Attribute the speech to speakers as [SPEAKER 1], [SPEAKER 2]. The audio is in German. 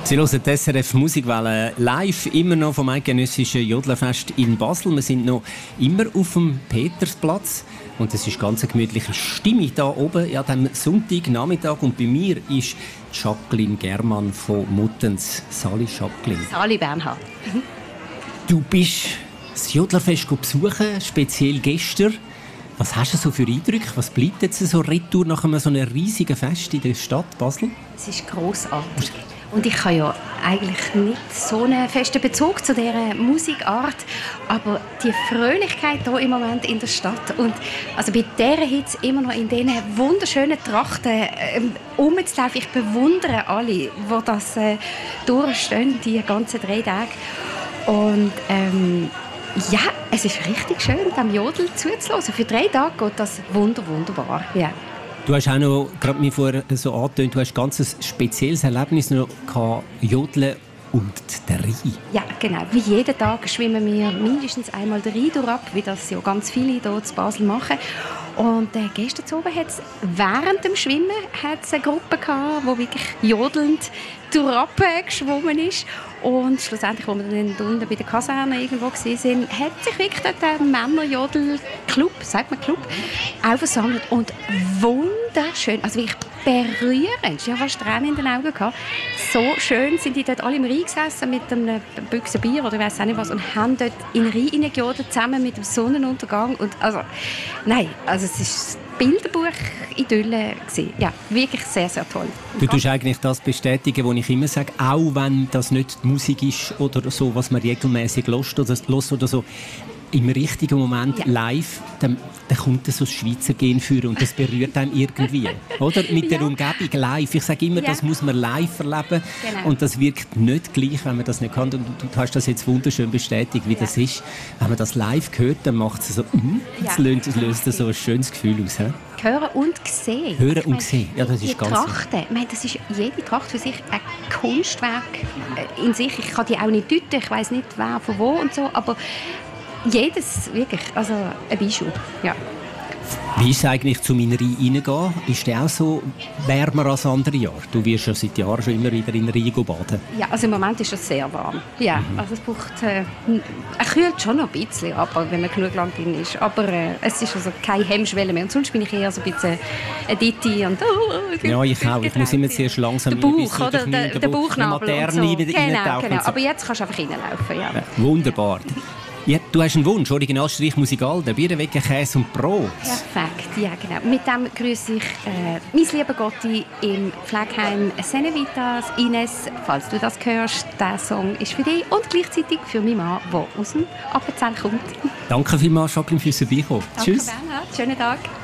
[SPEAKER 1] Sie hören die SRF Musikwelle live, immer noch vom eidgenössischen Jodlerfest in Basel. Wir sind noch immer auf dem Petersplatz und es ist ganz eine gemütliche Stimmung hier oben an diesem Sonntagnachmittag. Und bei mir ist Jacqueline Germann von Muttens. Sali Jacqueline.
[SPEAKER 2] Sali Bernhard.
[SPEAKER 1] Du bist das Jodlerfest besuchen, speziell gestern. Was hast du so für Eindrücke? Was bleibt jetzt so retour nach so einem riesigen Fest in der Stadt Basel?
[SPEAKER 2] Es ist grossartig. Und ich habe ja eigentlich nicht so einen festen Bezug zu dieser Musikart, aber die Fröhlichkeit hier im Moment in der Stadt und also bei dieser Hitze immer noch in diesen wunderschönen Trachten rumzulaufen. Ich bewundere alle, die das durchstehen, die ganzen 3 Tage. Und ja, es ist richtig schön, dem Jodel zuzulassen. Für 3 Tage geht das wunderbar. Ja.
[SPEAKER 1] Du hast auch noch, gerade mir vorher so angetönt, du hast ein ganz spezielles Erlebnis noch gehabt, Jodeln und der Rhein.
[SPEAKER 2] Ja, genau. Wie jeden Tag schwimmen wir mindestens einmal den Rhein durchab, wie das ja ganz viele hier in Basel machen. Und gestern Abend hat's während dem Schwimmen eine Gruppe gehabt, die wirklich jodelnd durchab geschwommen ist. Und schlussendlich, als wir dann unten bei der Kaserne irgendwo waren, hat sich wirklich dort ein Männerjodel-Club, sagt man Club, auch versammelt. Und wunderschön, also wirklich berührend. Ich hatte fast Tränen in den Augen gehabt. So schön sind die dort alle im Rhein gesessen mit einem Büchse Bier oder ich weiss auch nicht was und haben dort in den Rhein hineingejodelt, zusammen mit dem Sonnenuntergang. Und also, nein, also es ist Bilderbuch-Idylle gewesen. Ja, wirklich sehr, sehr toll.
[SPEAKER 1] Du tust eigentlich das bestätigen, was ich immer sage, auch wenn das nicht die Musik ist oder so, was man regelmäßig hört oder so, im richtigen Moment live, dann kommt so das Schweizer Gen führen und das berührt einen irgendwie. Oder? Mit der Umgebung live. Ich sage immer, das muss man live erleben. Genau. Und das wirkt nicht gleich, wenn man das nicht kann. Und du hast das jetzt wunderschön bestätigt, wie das ist. Wenn man das live hört, dann macht es so, es löst so ein schönes Gefühl aus. He?
[SPEAKER 2] Hören und sehen.
[SPEAKER 1] Hören und sehen, ja, das ist ganz
[SPEAKER 2] Trachten, ich meine, das ist jede Tracht für sich ein Kunstwerk in sich. Ich kann die auch nicht deuten, ich weiss nicht, wer von wo und so, aber jedes wirklich, also ein Bijou, ja.
[SPEAKER 1] Wie ist es eigentlich zu meiner Rhein reingehen? Ist der auch so wärmer als andere Jahre? Du wirst ja seit Jahren schon immer wieder in den Rhein baden. Ja,
[SPEAKER 2] also im Moment ist es sehr warm. Ja, also es braucht, er kühlt schon noch ein bisschen ab, wenn man genug lang drin ist. Aber es ist also keine Hemmschwelle mehr. Und sonst bin ich eher so ein bisschen Ditti und
[SPEAKER 1] ja, ich auch. Ich muss immer zuerst langsam
[SPEAKER 2] der Bauch, oder? Der Bauchnabel und so. Genau.
[SPEAKER 1] So.
[SPEAKER 2] Aber jetzt kannst du einfach reinlaufen. Ja.
[SPEAKER 1] Ja, wunderbar. Ja, du hast einen Wunsch, Originalstrich Musikal, der Bierenwecker, Käse und Brot.
[SPEAKER 2] Perfekt, ja genau. Mit dem grüße ich mein lieber Gotti im Pflegeheim Senevitas. Ines, falls du das hörst, der Song ist für dich und gleichzeitig für meinen Mann, der aus dem Appenzell kommt.
[SPEAKER 1] Danke vielmals, Jacqueline, fürs Vorbeikommen.
[SPEAKER 2] Danke, Bernhard. Schönen Tag.